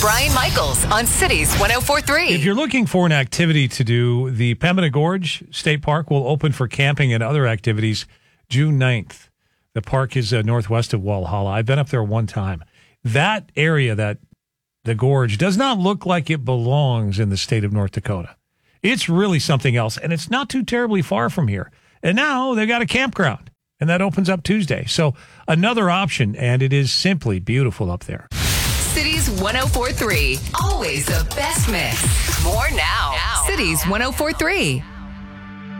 Brian Michaels on Cities 104.3. If you're looking for an activity to do, the Pembina Gorge State Park will open for camping and other activities June 9th. The park is northwest of Walhalla. I've been up there one time. That area, the gorge, does not look like it belongs in the state of North Dakota. It's really something else, and it's not too terribly far from here. And now they've got a campground, and that opens up Tuesday. So another option, and it is simply beautiful up there. Cities 104.3. Always the best mix. More now. Cities 104.3.